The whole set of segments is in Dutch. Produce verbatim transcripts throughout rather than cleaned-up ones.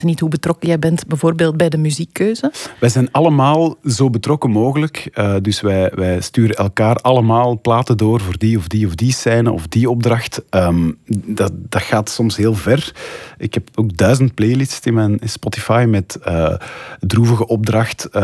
niet hoe betrokken jij bent, bijvoorbeeld bij de muziekkeuze? Wij zijn allemaal zo betrokken mogelijk. Uh, dus wij, wij sturen elkaar allemaal platen door voor die of die of die scène of die opdracht. Um, dat, dat gaat soms heel ver. Ik heb ook duizend playlists in mijn Spotify met uh, droevige opdracht. Uh,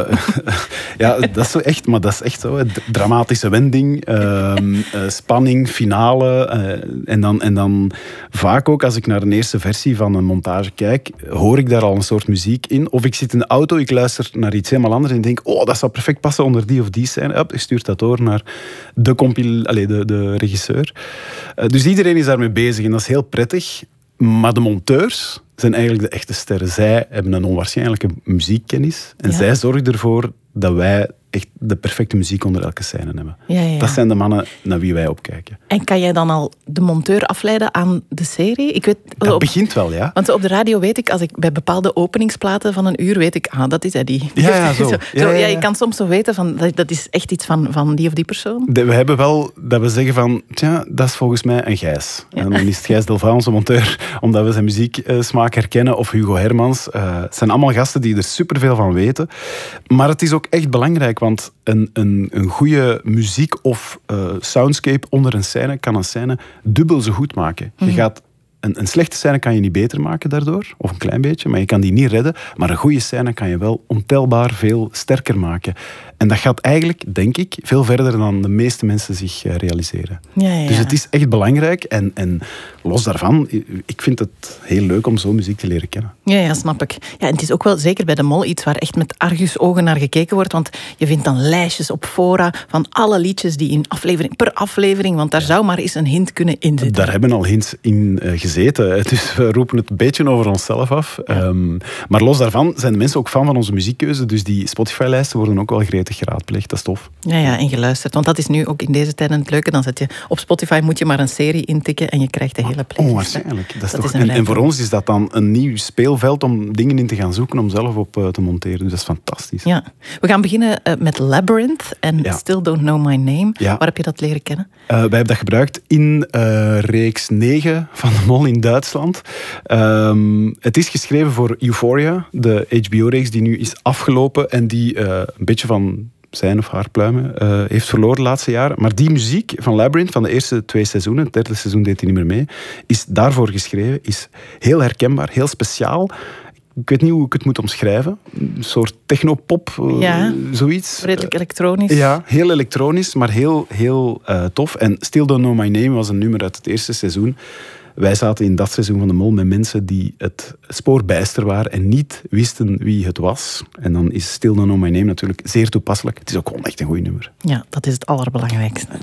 ja, dat is zo echt, maar dat is echt zo. Dramatische wending, uh, uh, spanning, finale. Uh, en, dan, en dan vaak ook, als ik naar de eerste versie van een montage kijk, hoor ik daar al een soort muziek in. Of ik zit in de auto, ik luister naar iets helemaal anders en denk, oh, dat zou perfect passen onder die of die scène. Hup, ik stuur dat door naar de, compil- allez, de, de regisseur. Uh, dus iedereen is daarmee bezig en dat is heel prettig. Maar de monteurs zijn eigenlijk de echte sterren. Zij hebben een onwaarschijnlijke muziekkennis. En ja. zij zorgen ervoor dat wij echt de perfecte muziek onder elke scène hebben. Ja, ja. Dat zijn de mannen naar wie wij opkijken. En kan jij dan al de monteur afleiden aan de serie? Ik weet, dat op, begint wel, ja. Want op de radio weet ik, als ik bij bepaalde openingsplaten van een uur weet ik, ah, dat is Eddie. Ja, ja, zo. zo, ja, zo ja, ja. Ja, je kan soms zo weten, van, dat, dat is echt iets van, van die of die persoon. De, we hebben wel dat we zeggen van, tja, dat is volgens mij een Gijs. Ja. En dan is het Gijs Delva, onze monteur, omdat we zijn muzieksmaak herkennen, of Hugo Hermans. Uh, het zijn allemaal gasten die er superveel van weten. Maar het is ook echt belangrijk, want een, een, een goede muziek of uh, soundscape onder een scène kan een scène dubbel zo goed maken. Mm-hmm. Je gaat, een, een slechte scène kan je niet beter maken daardoor, of een klein beetje, maar je kan die niet redden. Maar een goede scène kan je wel ontelbaar veel sterker maken. En dat gaat eigenlijk, denk ik, veel verder dan de meeste mensen zich realiseren. Ja, ja, ja. Dus het is echt belangrijk. En, en los daarvan, ik vind het heel leuk om zo muziek te leren kennen. Ja, ja, snap ik. Ja, en het is ook wel zeker bij de Mol iets waar echt met argusogen naar gekeken wordt. Want je vindt dan lijstjes op fora van alle liedjes die in aflevering, per aflevering, want daar ja. zou maar eens een hint kunnen inzitten. Daar hebben al hints in uh, gezeten. Dus we roepen het een beetje over onszelf af. Ja. Um, maar los daarvan zijn de mensen ook fan van onze muziekkeuze. Dus die Spotify-lijsten worden ook wel gretig geraadpleegd. Dat is tof. Ja, ja, en geluisterd. Want dat is nu ook in deze tijden het leuke. Dan zet je op Spotify, moet je maar een serie intikken en je krijgt de hele playlist. Onwaarschijnlijk. Dat is dat toch, is en, en voor ons is dat dan een nieuw speelveld om dingen in te gaan zoeken, om zelf op uh, te monteren. Dus dat is fantastisch. Ja. We gaan beginnen uh, met Labyrinth en ja. Still Don't Know My Name. Ja. Waar heb je dat leren kennen? Uh, wij hebben dat gebruikt in uh, reeks negen van de Mol in Duitsland. Um, het is geschreven voor Euphoria, de H B O-reeks die nu is afgelopen en die uh, een beetje van zijn of haar pluimen uh, heeft verloren de laatste jaren. Maar die muziek van Labyrinth, van de eerste twee seizoenen, het derde seizoen deed hij niet meer mee, is daarvoor geschreven, is heel herkenbaar, heel speciaal. Ik weet niet hoe ik het moet omschrijven. Een soort technopop, uh, ja, zoiets. Redelijk elektronisch. Uh, ja, heel elektronisch, maar heel, heel uh, tof. En Still Don't Know My Name was een nummer uit het eerste seizoen. Wij zaten in dat seizoen van de Mol met mensen die het spoorbijster waren en niet wisten wie het was. En dan is Still Don't Know My Name natuurlijk zeer toepasselijk. Het is ook gewoon echt een goed nummer. Ja, dat is het allerbelangrijkste.